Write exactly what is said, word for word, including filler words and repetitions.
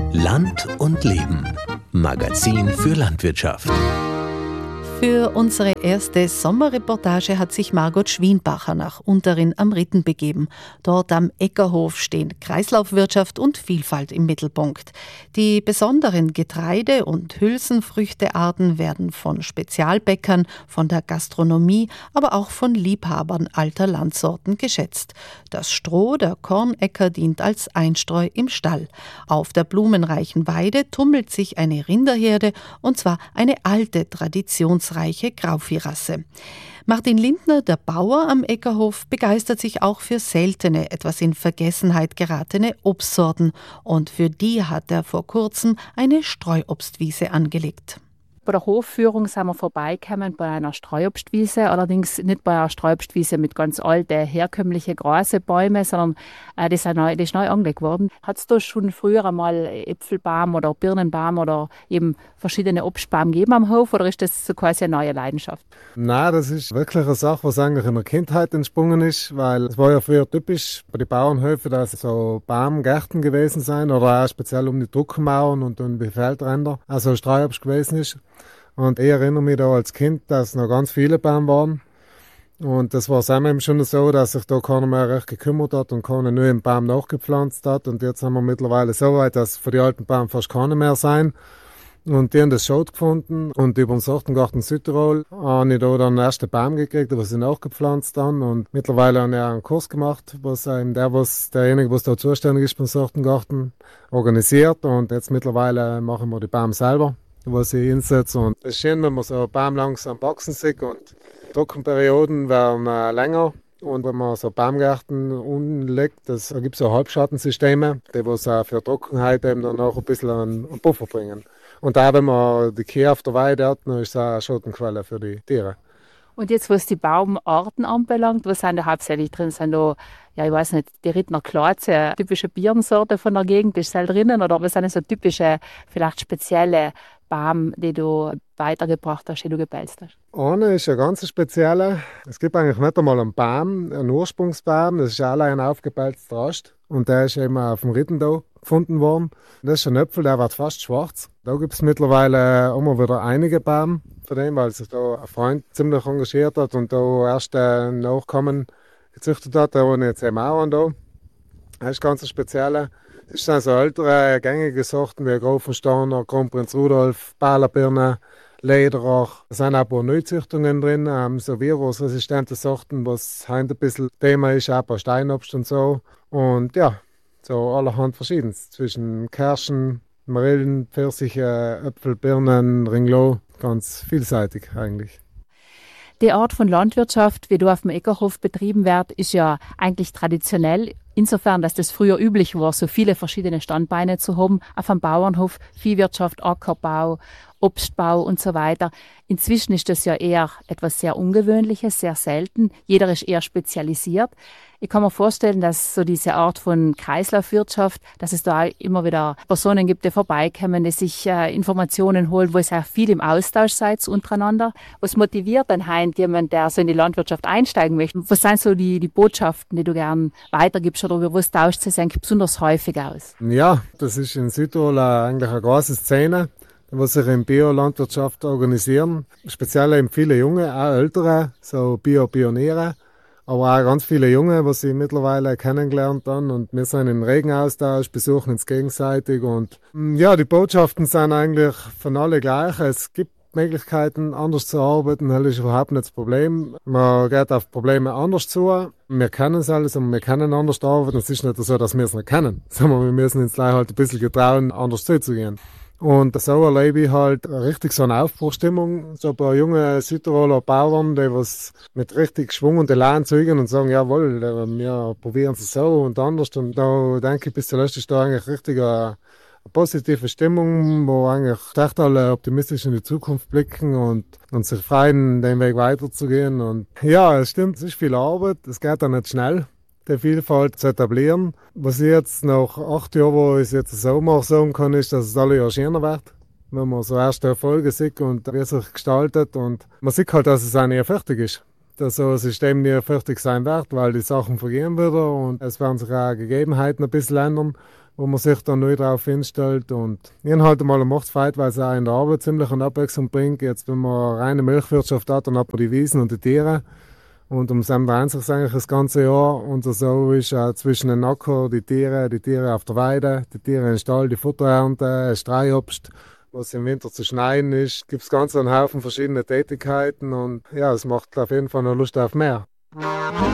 Land und Leben. Magazin für Landwirtschaft. Für unsere erste Sommerreportage hat sich Margot Schwienbacher nach Unterrinn am Ritten begeben. Dort am Äckerhof stehen Kreislaufwirtschaft und Vielfalt im Mittelpunkt. Die besonderen Getreide- und Hülsenfrüchtearten werden von Spezialbäckern, von der Gastronomie, aber auch von Liebhabern alter Landsorten geschätzt. Das Stroh der Kornäcker dient als Einstreu im Stall. Auf der blumenreichen Weide tummelt sich eine Rinderherde, und zwar eine alte Traditions reiche Graufie-Rasse. Martin Lindner, der Bauer am Äckerhof, begeistert sich auch für seltene, etwas in Vergessenheit geratene Obstsorten, und für die hat er vor kurzem eine Streuobstwiese angelegt. Bei der Hofführung sind wir vorbeigekommen bei einer Streuobstwiese, allerdings nicht bei einer Streuobstwiese mit ganz alten, herkömmlichen, großen Bäumen, sondern äh, die, sind neu, die ist neu angelegt worden. Hat es da schon früher einmal Äpfelbaum oder Birnenbaum oder eben verschiedene Obstbäume gegeben am Hof, oder ist das so quasi eine neue Leidenschaft? Nein, das ist wirklich eine Sache, was eigentlich in der Kindheit entsprungen ist, weil es war ja früher typisch bei den Bauernhöfen, dass so Baumgärten gewesen sind oder auch speziell um die Druckenmauern und um die Feldränder, also Streuobst gewesen ist. Und ich erinnere mich da als Kind, dass noch ganz viele Bäume waren. Und das war eben schon so, dass sich da keiner mehr recht gekümmert hat und keiner neuen Baum nachgepflanzt hat. Und jetzt sind wir mittlerweile so weit, dass für die alten Bäume fast keine mehr sein. Und die haben das Schot gefunden. Und über den Sortengarten Südtirol habe ich da dann den ersten Baum gekriegt, was ich nachgepflanzt habe. Und mittlerweile habe ich auch einen Kurs gemacht, was eben der, was derjenige, was da zuständig ist beim Sortengarten, organisiert. Und jetzt mittlerweile machen wir die Bäume selber, was ich einsetze. Und es ist schön, wenn man so einen Baum langsam wachsen sieht, und Trockenperioden werden äh, länger. Und wenn man so Baumgärten umlegt, das gibt so Halbschattensysteme, die was auch für Trockenheit eben dann auch ein bisschen einen, einen Puffer bringen. Und auch wenn man die Kühe auf der Weide hat, dann ist es auch eine Schattenquelle für die Tiere. Und jetzt, was die Baumarten anbelangt, was sind da hauptsächlich drin? Sind da, ja, ich weiß nicht, die Rittner Klatze, eine typische Birnensorte von der Gegend, ist da drinnen? Oder was sind so typische, vielleicht spezielle Baum, die du weitergebracht hast, die du gepelzt hast? Einer ist ein ganz spezieller. Es gibt eigentlich nicht einmal einen Baum, einen Ursprungsbaum. Das ist allein ein aufgepelzter Ast. Und der ist eben auf dem Ritten da gefunden worden. Das ist ein Äpfel, der wird fast schwarz. Da gibt es mittlerweile immer wieder einige Bäume von dem, weil sich da ein Freund ziemlich engagiert hat und da erst äh, Nachkommen gezüchtet hat. Da waren jetzt eben auch an da. Das ist ganz ein spezieller. Das sind so ältere, gängige Sorten wie Grafensteiner, Kronprinz Rudolf, Ballerbirne, Lederach. Da sind auch ein paar Neuzüchtungen drin, ähm, so virusresistente Sorten, was heute ein bisschen Thema ist, auch ein paar Steinobst und so. Und ja, so allerhand Verschiedenes. Zwischen Kirschen, Marillen, Pfirsiche, Äpfel, Birnen, Ringlo. Ganz vielseitig eigentlich. Die Art von Landwirtschaft, wie du auf dem Äckerhof betrieben wird, ist ja eigentlich traditionell. Insofern, dass das früher üblich war, so viele verschiedene Standbeine zu haben auf einem Bauernhof, Viehwirtschaft, Ackerbau, Obstbau und so weiter. Inzwischen ist das ja eher etwas sehr Ungewöhnliches, sehr selten. Jeder ist eher spezialisiert. Ich kann mir vorstellen, dass so diese Art von Kreislaufwirtschaft, dass es da immer wieder Personen gibt, die vorbeikommen, die sich äh, Informationen holen, wo es auch viel im Austausch seid untereinander. Was motiviert dann heint jemand, der so in die Landwirtschaft einsteigen möchte? Was sind so die, die Botschaften, die du gern weitergibst, oder was tauscht sich eigentlich besonders häufig aus? Ja, das ist in Südtirol eigentlich eine große Szene, die sich in Biolandwirtschaft organisieren. Speziell eben viele Junge, auch ältere, so Bio-Pioniere. Aber auch ganz viele Junge, die sie mittlerweile kennengelernt haben. Und wir sind im regen Austausch, besuchen uns gegenseitig. Und ja, die Botschaften sind eigentlich von alle gleich. Es gibt Möglichkeiten, anders zu arbeiten. Das ist überhaupt nicht das Problem. Man geht auf Probleme anders zu. Wir kennen es alles und wir können anders arbeiten. Es ist nicht so, dass wir es nicht kennen, sondern wir müssen uns gleich halt ein bisschen getrauen, anders zuzugehen. Und so erlebe ich halt richtig so eine Aufbruchstimmung. So ein paar junge Südtiroler Bauern, die was mit richtig Schwung und Elan zeugen und sagen, jawohl, wir probieren es so und anders. Und da denke ich, bis zuletzt ist da eigentlich richtig eine, eine positive Stimmung, wo eigentlich echt alle optimistisch in die Zukunft blicken und, und sich freuen, den Weg weiterzugehen. Und ja, es stimmt, es ist viel Arbeit, es geht auch nicht schnell, die Vielfalt zu etablieren. Was ich jetzt nach acht Jahren, wo ich es jetzt so mache, sagen kann, ist, dass es alle Jahre schöner wird. Wenn man so erste Erfolge sieht und wie es sich gestaltet. Und man sieht halt, dass es auch nicht fertig ist. dass so ein System nie fertig sein wird, weil die Sachen vergehen wieder und es werden sich auch Gegebenheiten ein bisschen ändern, wo man sich dann neu darauf hinstellt. Und ich habe halt mal eine Machtfreude, weil es auch in der Arbeit ziemlich eine Abwechslung bringt. Jetzt, wenn man reine Milchwirtschaft hat, dann hat man die Wiesen und die Tiere. Und um Sam dreht sich eigentlich das ganze Jahr. Und so ist auch zwischen den Acker, die Tiere, die Tiere auf der Weide, die Tiere im Stall, die Futterernte, Streuobst, was im Winter zu schneiden ist. Gibt es ganz einen Haufen verschiedene Tätigkeiten und ja, es macht auf jeden Fall noch Lust auf mehr.